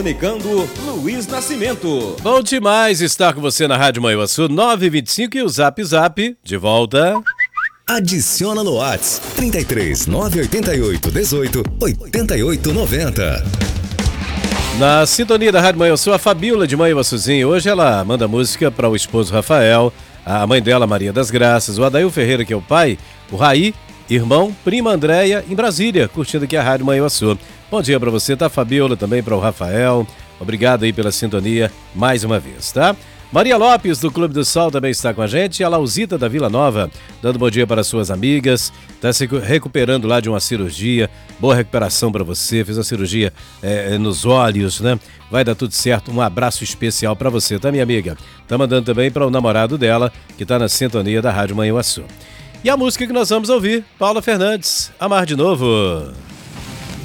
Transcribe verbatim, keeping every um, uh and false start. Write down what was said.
Comunicando, Luiz Nascimento. Bom demais estar com você na Rádio Manhuaçu nove e vinte e cinco e o Zap Zap de volta. Adiciona no WhatsApp trinta e três, nove oito oito, dezoito, oitenta e oito, noventa. Na sintonia da Rádio Manhuaçu, a Fabíola de Manhuaçuzinho. Hoje ela manda música para o esposo Rafael, a mãe dela, Maria das Graças, o Adail Ferreira, que é o pai, o Raí, irmão, prima Andréia, em Brasília, curtindo aqui a Rádio Manhuaçu. Bom dia para você, tá, Fabíola? Também para o Rafael. Obrigado aí pela sintonia mais uma vez, tá? Maria Lopes, do Clube do Sol, também está com a gente. A Lausita, da Vila Nova, dando bom dia para suas amigas. Está se recuperando lá de uma cirurgia. Boa recuperação para você. Fez uma cirurgia é, nos olhos, né? Vai dar tudo certo. Um abraço especial para você, tá, minha amiga? Tá mandando também para o namorado dela, que está na sintonia da Rádio Manhuaçu. E a música que nós vamos ouvir, Paula Fernandes, Amar de Novo.